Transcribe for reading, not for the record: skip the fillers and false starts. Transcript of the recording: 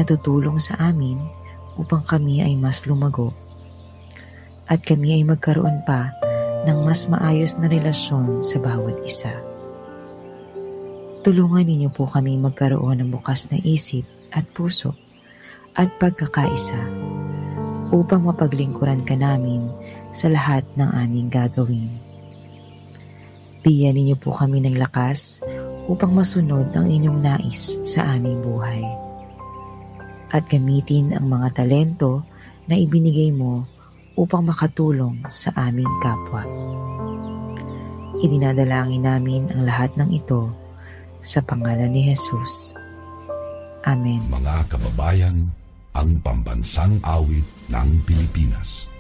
na tutulong sa amin upang kami ay mas lumago at kami ay magkaroon pa ng mas maayos na relasyon sa bawat isa. Tulungan ninyo po kami magkaroon ng bukas na isip at puso at pagkakaisa upang mapaglingkuran ka namin sa lahat ng aming gagawin. Bigyan ninyo po kami ng lakas upang masunod ang inyong nais sa aming buhay. At gamitin ang mga talento na ibinigay mo upang makatulong sa aming kapwa. Idinadalangin namin ang lahat ng ito sa pangalan ni Jesus. Amen. Mga kababayan, ang pambansang awit ng Pilipinas.